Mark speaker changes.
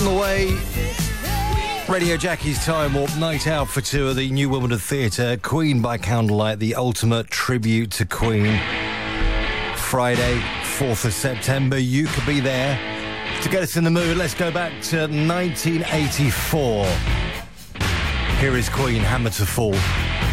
Speaker 1: On the way, Radio Jackie's Time Warp Night Out for two of the New Wimbledon Theatre, Queen by Candlelight, the ultimate tribute to Queen. Friday, 4th of September, you could be there. To get us in the mood, let's go back to 1984. Here is Queen, Hammer to Fall.